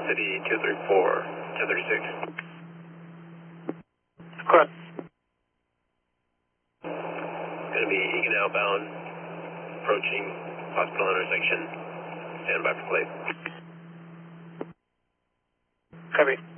City 234, 1036. Correct. Going to be Egan outbound, approaching hospital intersection. Stand by for plate. Copy.